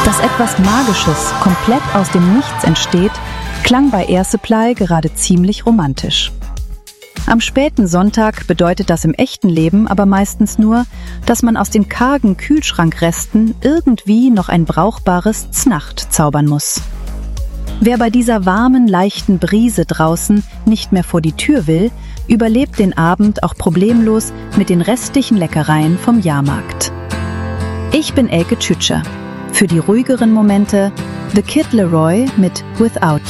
Dass etwas Magisches komplett aus dem Nichts entsteht, klang bei Air Supply gerade ziemlich romantisch. Am späten Sonntag bedeutet das im echten Leben aber meistens nur, dass man aus den kargen Kühlschrankresten irgendwie noch ein brauchbares Znacht zaubern muss. Wer bei dieser warmen, leichten Brise draußen nicht mehr vor die Tür will, überlebt den Abend auch problemlos mit den restlichen Leckereien vom Jahrmarkt. Ich bin Elke Tschütscher. Für die ruhigeren Momente The Kid Laroi mit Without